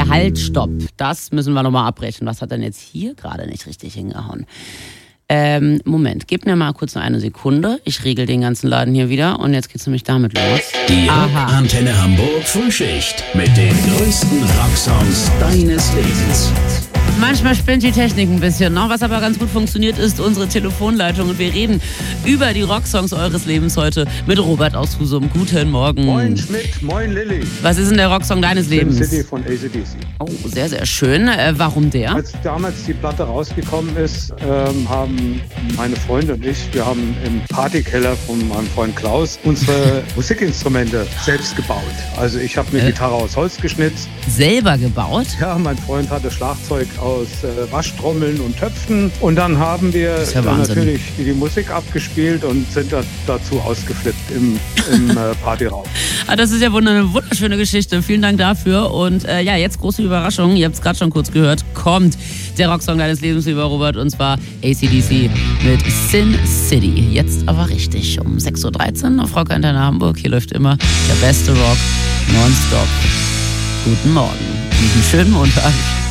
Halt, stopp. Das müssen wir nochmal abbrechen. Was hat denn jetzt hier gerade nicht richtig hingehauen? Moment, gib mir mal kurz noch eine Sekunde. Ich regel den ganzen Laden hier wieder und jetzt geht's nämlich damit los. Die Rock-Antenne Hamburg Frühschicht mit den größten Rocksongs deines Lebens. Manchmal spinnt die Technik ein bisschen, ne? Was aber ganz gut funktioniert, ist unsere Telefonleitung. Und wir reden über die Rocksongs eures Lebens heute mit Robert aus Husum. Guten Morgen. Moin Schmidt, moin Lilly. Was ist denn der Rocksong deines Lebens? Sin City von AC/DC. Oh, sehr, sehr schön. Warum der? Als damals die Platte rausgekommen ist, haben meine Freunde und ich, wir haben im Partykeller von meinem Freund Klaus unsere Musikinstrumente selbst gebaut. Also ich habe eine Gitarre aus Holz geschnitzt. Selber gebaut? Ja, mein Freund hatte Schlagzeug aus Waschtrommeln und Töpfen. Und dann haben wir natürlich die Musik abgespielt und sind dazu ausgeflippt im Partyraum. Das ist ja eine wunderschöne Geschichte. Vielen Dank dafür. Und ja, jetzt große Überraschung. Ihr habt es gerade schon kurz gehört. Kommt der Rocksong deines Lebens, lieber Robert. Und zwar AC/DC mit Sin City. Jetzt aber richtig um 6.13 Uhr auf Rock-Antenne Hamburg. Hier läuft immer der beste Rock nonstop. Guten Morgen und einen schönen Montag.